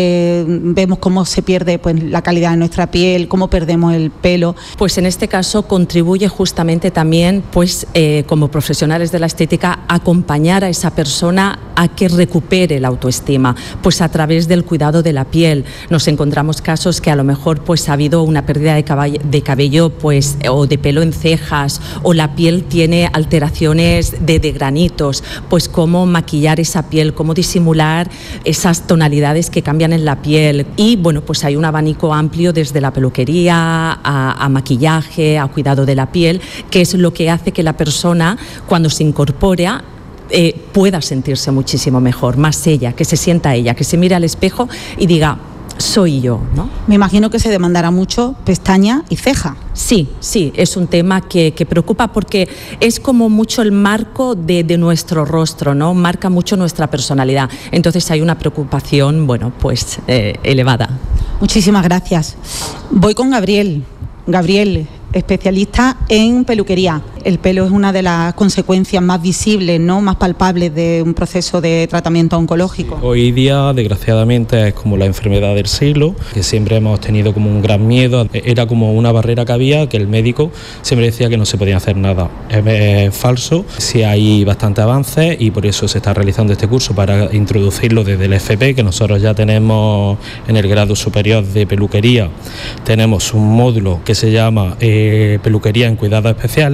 vemos cómo se pierde pues la calidad de nuestra piel, cómo perdemos el pelo. Pues en este caso contribuye justamente también, pues como profesionales de la estética, acompañar a esa persona a que recupere la autoestima, pues a través del cuidado de la piel. Nos encontramos casos que a lo mejor pues ha habido una pérdida de cabello pues o de pelo en cejas, o la piel tiene alteraciones de granitos, pues cómo maquillar esa piel, cómo disimular esas tonalidades que cambian en la piel. Y bueno, pues hay un abanico amplio desde la peluquería a maquillaje, a cuidado de la piel, que es lo que hace que la persona cuando se incorpora pueda sentirse muchísimo mejor, más ella, que se sienta ella, que se mire al espejo y diga, soy yo, ¿no? Me imagino que se demandará mucho pestaña y ceja. Sí, es un tema que preocupa porque es como mucho el marco de nuestro rostro, ¿no? Marca mucho nuestra personalidad. Entonces hay una preocupación, bueno, pues elevada. Muchísimas gracias. Voy con Gabriel. Gabriel, especialista en peluquería. El pelo es una de las consecuencias más visibles, ¿no?, más palpables de un proceso de tratamiento oncológico. Sí, hoy día, desgraciadamente, es como la enfermedad del siglo, que siempre hemos tenido como un gran miedo. Era como una barrera que había, que el médico siempre decía que no se podía hacer nada. Es falso, sí hay bastante avance y por eso se está realizando este curso para introducirlo desde el FP, que nosotros ya tenemos en el grado superior de peluquería. Tenemos un módulo que se llama peluquería en cuidados especiales,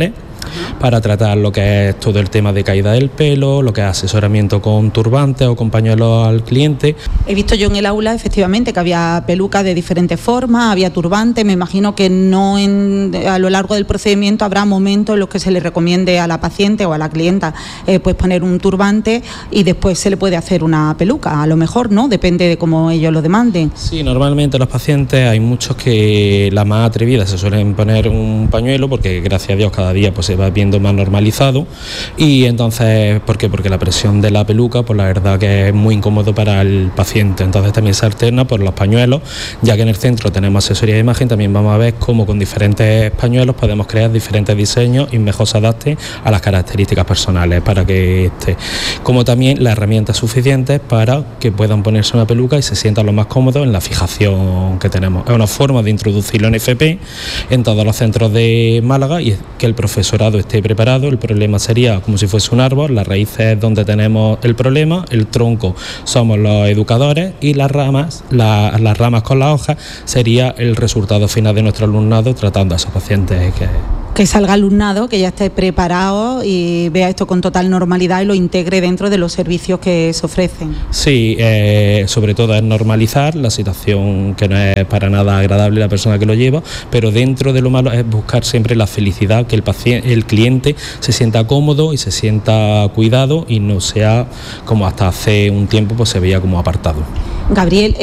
para tratar lo que es todo el tema de caída del pelo, lo que es asesoramiento con turbantes o con pañuelos al cliente. He visto yo en el aula efectivamente que había pelucas de diferentes formas, había turbantes. Me imagino que no a lo largo del procedimiento habrá momentos en los que se le recomiende a la paciente o a la clienta pues poner un turbante y después se le puede hacer una peluca, a lo mejor, ¿no? Depende de cómo ellos lo demanden. Sí, normalmente los pacientes hay muchos que las más atrevidas se suelen poner un pañuelo porque gracias a Dios cada día pues se va viendo más normalizado y entonces, ¿por qué? Porque la presión de la peluca pues la verdad que es muy incómodo para el paciente, entonces también se alterna por los pañuelos, ya que en el centro tenemos asesoría de imagen, también vamos a ver cómo con diferentes pañuelos podemos crear diferentes diseños y mejor se adapte a las características personales para que esté, como también las herramientas suficientes para que puedan ponerse una peluca y se sientan lo más cómodos en la fijación que tenemos. Es una forma de introducirlo en FP en todos los centros de Málaga y que el profesorado esté preparado. El problema sería como si fuese un árbol, las raíces es donde tenemos el problema, el tronco somos los educadores y las ramas con las hojas sería el resultado final de nuestro alumnado tratando a esos pacientes que salga alumnado, que ya esté preparado y vea esto con total normalidad y lo integre dentro de los servicios que se ofrecen. Sí, sobre todo es normalizar la situación que no es para nada agradable la persona que lo lleva, pero dentro de lo malo es buscar siempre la felicidad, que el cliente se sienta cómodo y se sienta cuidado y no sea como hasta hace un tiempo pues se veía como apartado. Gabriel,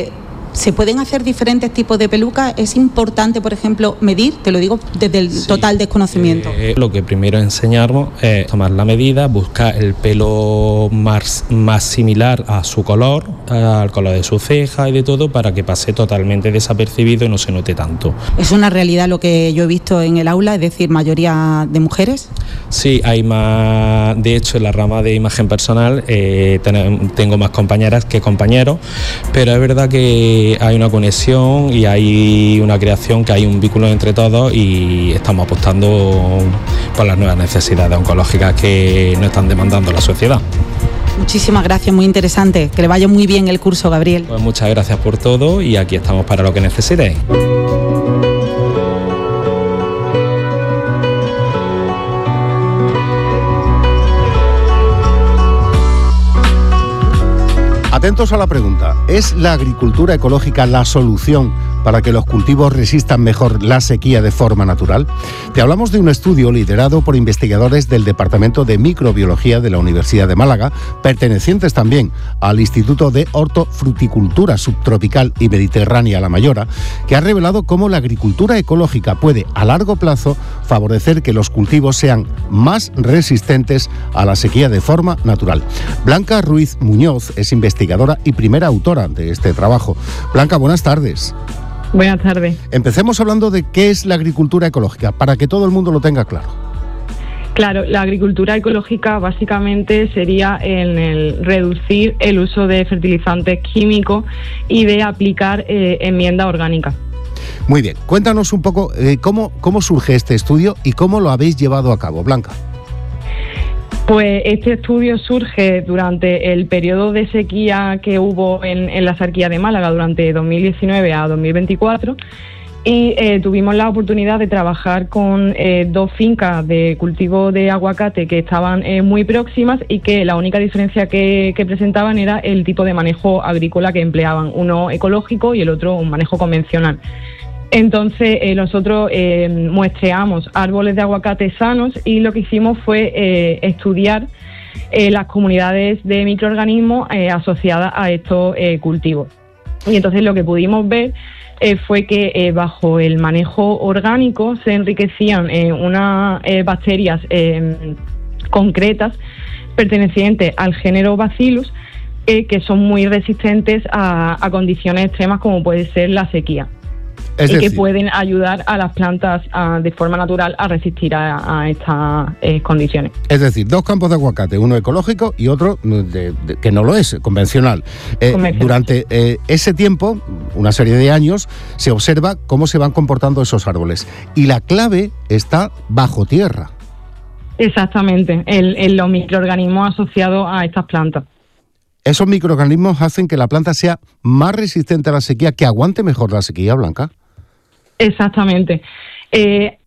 ¿se pueden hacer diferentes tipos de pelucas? ¿Es importante, por ejemplo, medir? Te lo digo desde el total desconocimiento. Lo que primero enseñamos es tomar la medida, buscar el pelo más similar a su color, al color de su ceja y de todo, para que pase totalmente desapercibido y no se note tanto. ¿Es una realidad lo que yo he visto en el aula, es decir, mayoría de mujeres? Sí, hay más. De hecho, en la rama de imagen personal tengo más compañeras que compañeros, pero es verdad que hay una conexión y hay una creación, que hay un vínculo entre todos y estamos apostando por las nuevas necesidades oncológicas que nos están demandando la sociedad. Muchísimas gracias, muy interesante. Que le vaya muy bien el curso, Gabriel. Pues muchas gracias por todo y aquí estamos para lo que necesitéis. Atentos a la pregunta, ¿es la agricultura ecológica la solución para que los cultivos resistan mejor la sequía de forma natural? Te hablamos de un estudio liderado por investigadores del Departamento de Microbiología de la Universidad de Málaga, pertenecientes también al Instituto de Hortofruticultura Subtropical y Mediterránea La Mayora, que ha revelado cómo la agricultura ecológica puede, a largo plazo, favorecer que los cultivos sean más resistentes a la sequía de forma natural. Blanca Ruiz Muñoz es investigadora y primera autora de este trabajo. Blanca, buenas tardes. Buenas tardes. Empecemos hablando de qué es la agricultura ecológica, para que todo el mundo lo tenga claro. Claro, la agricultura ecológica básicamente sería el reducir el uso de fertilizantes químicos y de aplicar enmienda orgánica. Muy bien, cuéntanos un poco cómo surge este estudio y cómo lo habéis llevado a cabo, Blanca. Pues este estudio surge durante el periodo de sequía que hubo en la Sarquía de Málaga durante 2019 a 2024 y tuvimos la oportunidad de trabajar con dos fincas de cultivo de aguacate que estaban muy próximas y que la única diferencia que presentaban era el tipo de manejo agrícola que empleaban, uno ecológico y el otro un manejo convencional. Entonces nosotros muestreamos árboles de aguacate sanos y lo que hicimos fue estudiar las comunidades de microorganismos asociadas a estos cultivos. Y entonces lo que pudimos ver fue que bajo el manejo orgánico se enriquecían unas bacterias concretas pertenecientes al género Bacillus que son muy resistentes a condiciones extremas como puede ser la sequía. Que pueden ayudar a las plantas de forma natural a resistir a estas condiciones. Es decir, dos campos de aguacate, uno ecológico y otro que no lo es, convencional. Durante ese tiempo, una serie de años, se observa cómo se van comportando esos árboles. Y la clave está bajo tierra. Exactamente, en los microorganismos asociados a estas plantas. ¿Esos microorganismos hacen que la planta sea más resistente a la sequía, que aguante mejor la sequía, Blanca? Exactamente.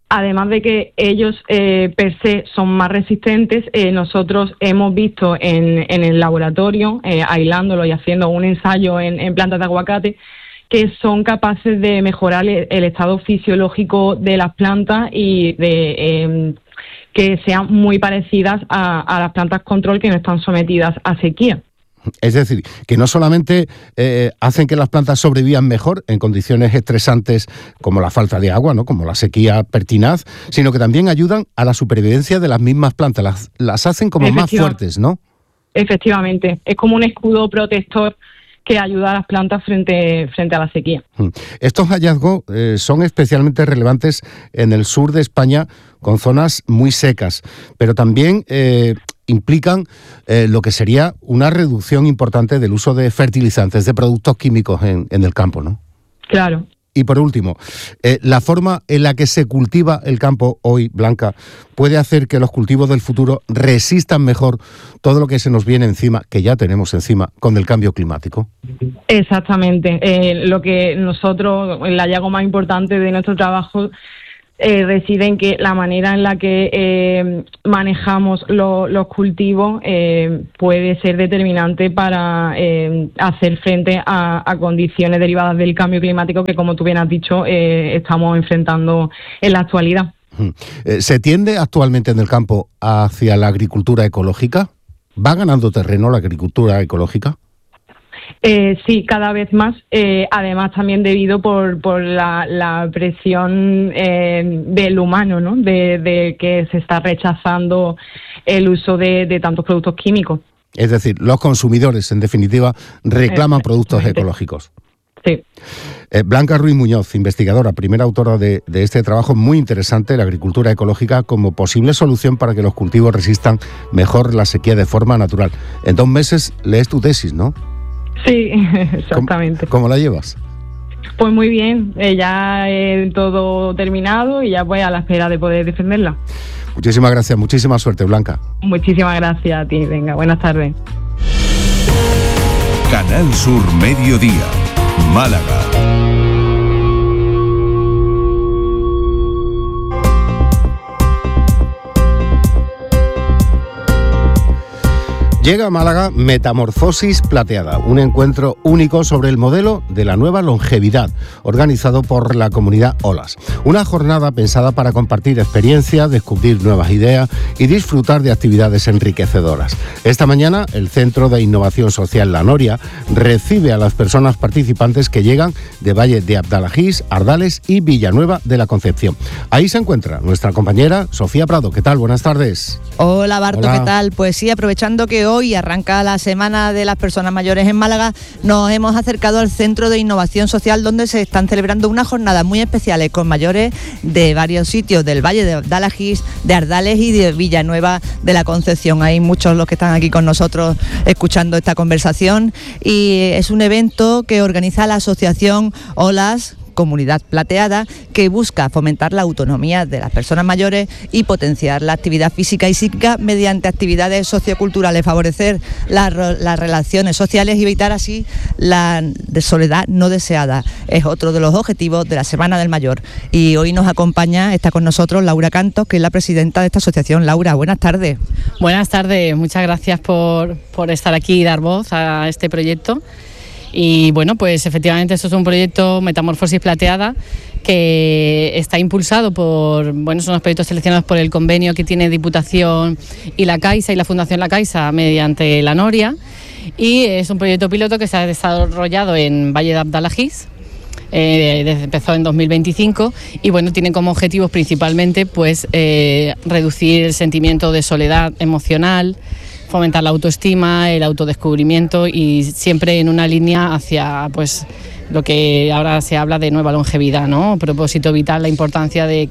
Además de que ellos per se son más resistentes, nosotros hemos visto en el laboratorio, aislándolo y haciendo un ensayo en plantas de aguacate, que son capaces de mejorar el estado fisiológico de las plantas y de que sean muy parecidas a las plantas control que no están sometidas a sequía. Es decir, que no solamente hacen que las plantas sobrevivan mejor en condiciones estresantes como la falta de agua, ¿no?, como la sequía pertinaz, sino que también ayudan a la supervivencia de las mismas plantas, las hacen como más fuertes, ¿no? Efectivamente, es como un escudo protector que ayuda a las plantas frente a la sequía. Estos hallazgos son especialmente relevantes en el sur de España, con zonas muy secas, pero también implican lo que sería una reducción importante del uso de fertilizantes, de productos químicos en el campo, ¿no? Claro. Y por último, la forma en la que se cultiva el campo hoy, Blanca, puede hacer que los cultivos del futuro resistan mejor todo lo que se nos viene encima, que ya tenemos encima, con el cambio climático. Exactamente. Lo que nosotros, el hallazgo más importante de nuestro trabajo reside en que la manera en la que manejamos los cultivos puede ser determinante para hacer frente a condiciones derivadas del cambio climático que, como tú bien has dicho, estamos enfrentando en la actualidad. ¿Se tiende actualmente en el campo hacia la agricultura ecológica? ¿Va ganando terreno la agricultura ecológica? Sí, cada vez más, además también debido por la presión del humano, ¿no? De que se está rechazando el uso de tantos productos químicos. Es decir, los consumidores, en definitiva, reclaman productos ecológicos. Sí. Blanca Ruiz Muñoz, investigadora, primera autora de este trabajo muy interesante, la agricultura ecológica como posible solución para que los cultivos resistan mejor la sequía de forma natural. En 2 meses lees tu tesis, ¿no? Sí, exactamente. ¿Cómo la llevas? Pues muy bien, ya todo terminado y ya voy a la espera de poder defenderla. Muchísimas gracias, muchísima suerte, Blanca. Muchísimas gracias a ti, venga, buenas tardes. Canal Sur Mediodía, Málaga. Llega a Málaga Metamorfosis Plateada, un encuentro único sobre el modelo de la nueva longevidad, organizado por la comunidad Olas. Una jornada pensada para compartir experiencias, descubrir nuevas ideas y disfrutar de actividades enriquecedoras. Esta mañana, el Centro de Innovación Social La Noria recibe a las personas participantes que llegan de Valle de Abdalajís, Ardales y Villanueva de la Concepción. Ahí se encuentra nuestra compañera Sofía Prado. ¿Qué tal? Buenas tardes. Hola, Barto, Hola. ¿Qué tal? Pues sí, aprovechando que hoy arranca la Semana de las Personas Mayores en Málaga, nos hemos acercado al Centro de Innovación Social, donde se están celebrando unas jornadas muy especiales con mayores de varios sitios del Valle de Abdalajís, de Ardales y de Villanueva de la Concepción. Hay muchos los que están aquí con nosotros escuchando esta conversación, y es un evento que organiza la asociación Olas Comunidad Plateada, que busca fomentar la autonomía de las personas mayores y potenciar la actividad física y psíquica mediante actividades socioculturales, favorecer las relaciones sociales y evitar así la soledad no deseada. Es otro de los objetivos de la Semana del Mayor. Y hoy nos acompaña, está con nosotros Laura Cantos, que es la presidenta de esta asociación. Laura, buenas tardes. Buenas tardes, muchas gracias por estar aquí y dar voz a este proyecto. Y bueno, pues efectivamente esto es un proyecto Metamorfosis Plateada que está impulsado por, son los proyectos seleccionados por el convenio que tiene Diputación y la Caixa y la Fundación La Caixa mediante la Noria, y es un proyecto piloto que se ha desarrollado en Valle de Abdalajís. Empezó en 2025 y bueno, tiene como objetivos principalmente reducir el sentimiento de soledad emocional, fomentar la autoestima, el autodescubrimiento, y siempre en una línea hacia lo que ahora se habla de nueva longevidad, ¿no? Propósito vital, la importancia de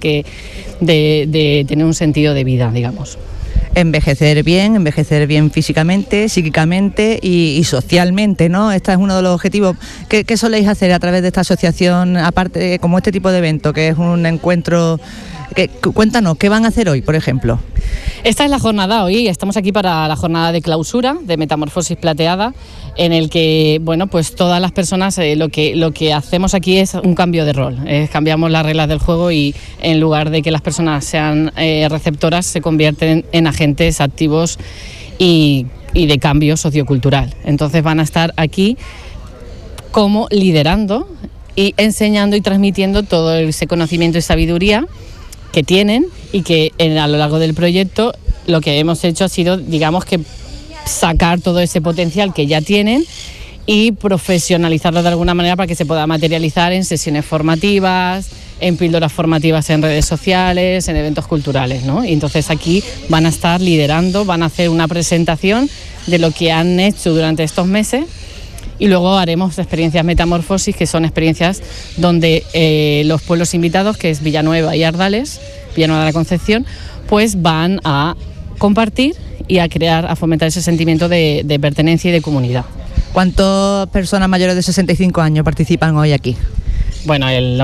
tener un sentido de vida, digamos. Envejecer bien físicamente, psíquicamente y socialmente, ¿no? Este es uno de los objetivos. ¿Qué soléis hacer a través de esta asociación, aparte como este tipo de evento, que es un encuentro Cuéntanos, ¿qué van a hacer hoy, por ejemplo? Esta es la jornada hoy, estamos aquí para la jornada de clausura de Metamorfosis Plateada, en el que, bueno, pues todas las personas lo que hacemos aquí es un cambio de rol, cambiamos las reglas del juego y en lugar de que las personas sean receptoras, se convierten en agentes activos y de cambio sociocultural. Entonces van a estar aquí como liderando y enseñando y transmitiendo todo ese conocimiento y sabiduría que tienen y que a lo largo del proyecto lo que hemos hecho ha sido, digamos, que sacar todo ese potencial que ya tienen y profesionalizarlo de alguna manera para que se pueda materializar en sesiones formativas, en píldoras formativas en redes sociales, en eventos culturales, ¿no? Y entonces aquí van a estar liderando, van a hacer una presentación de lo que han hecho durante estos meses y luego haremos experiencias metamorfosis, que son experiencias donde los pueblos invitados, que es Villanueva y Ardales, Villanueva de la Concepción, pues van a compartir y a crear, a fomentar ese sentimiento de pertenencia y de comunidad. ¿Cuántas personas mayores de 65 años participan hoy aquí? Bueno, el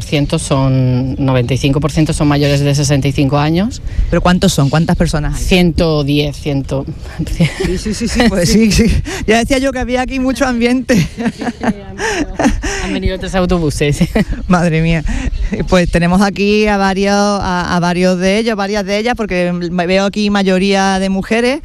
95% son mayores de 65 años. ¿Pero cuántos son? ¿Cuántas personas hay? 110, Sí, pues sí. Ya decía yo que había aquí mucho ambiente. Han venido 3 autobuses. Madre mía. Pues tenemos aquí a varios de ellos, varias de ellas, porque veo aquí mayoría de mujeres.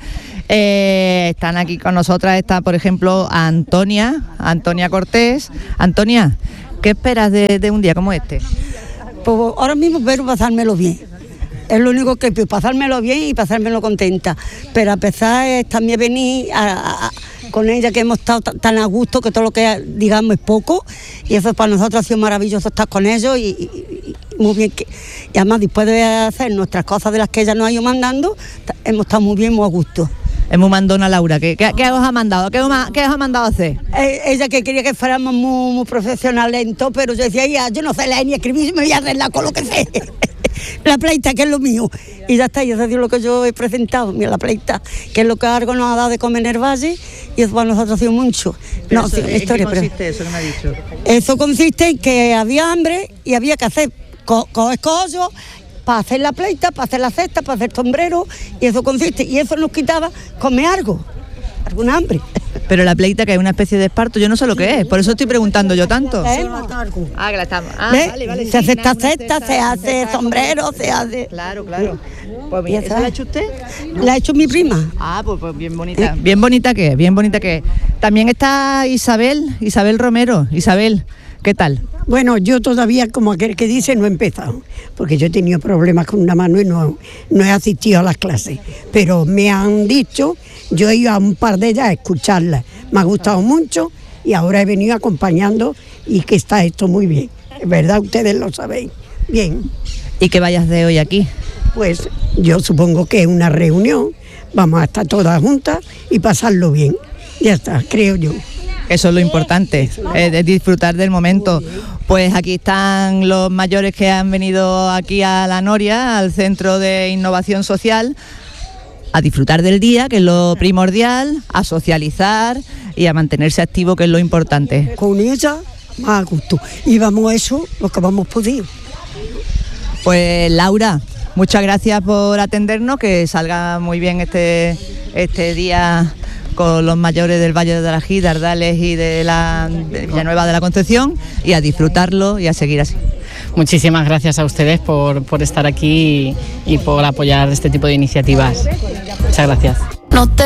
Están aquí con nosotras, está por ejemplo Antonia Cortés. Antonia, ¿qué esperas de un día como este? Pues ahora mismo espero pasármelo bien. Es lo único que pasármelo bien y pasármelo contenta. Pero a pesar es también venir con ella, que hemos estado tan a gusto, que todo lo que digamos es poco. Y eso para nosotros ha sido maravilloso estar con ellos y muy bien. Y además después de hacer nuestras cosas de las que ella nos ha ido mandando, hemos estado muy bien, muy a gusto. Es muy mandona Laura. ¿Qué os ha mandado? ¿Qué os ha mandado a hacer? Ella que quería que fuéramos muy profesionales en todo, pero yo decía, yo no sé leer ni escribir, me voy a arreglar con lo que sé. La pleita, que es lo mío. Y ya está, y eso es lo que yo he presentado, mira, la pleita, que es lo que algo nos ha dado de comer en el valle, y eso para nosotros ha sido mucho. Pero eso, ¿en qué consiste eso que me ha dicho? Eso consiste en que había hambre y había que hacer escollos para hacer la pleita, para hacer la cesta, para hacer sombrero, y eso consiste, y eso nos quitaba comer algo, alguna hambre. Pero la pleita, que es una especie de esparto, yo no sé lo que es, por eso estoy preguntando yo tanto. Que la estamos. Vale. Se hace esta cesta, se hace sombrero, se hace. Claro. Pues bien, ¿esa la ha hecho usted? La ha hecho mi prima. Ah, pues bien bonita. Bien bonita que es. También está Isabel Romero. Isabel, ¿qué tal? Bueno, yo todavía, como aquel que dice, no he empezado, porque yo he tenido problemas con una mano y no he asistido a las clases, pero me han dicho, yo he ido a un par de ellas a escucharlas, me ha gustado mucho y ahora he venido acompañando y que está esto muy bien, es verdad, ustedes lo sabéis, bien. ¿Y qué vayas de hoy aquí? Pues yo supongo que es una reunión, vamos a estar todas juntas y pasarlo bien, ya está, creo yo. Eso es lo importante, es disfrutar del momento. Pues aquí están los mayores que han venido aquí a La Noria, al Centro de Innovación Social, a disfrutar del día, que es lo primordial, a socializar y a mantenerse activo, que es lo importante. Con ella, más a gusto. Y vamos a eso, lo que hemos podido. Pues Laura, muchas gracias por atendernos, que salga muy bien este día con los mayores del Valle de Alají, de Ardales y de Villanueva de la Concepción, y a disfrutarlo y a seguir así. Muchísimas gracias a ustedes por estar aquí y por apoyar este tipo de iniciativas. Muchas gracias. No te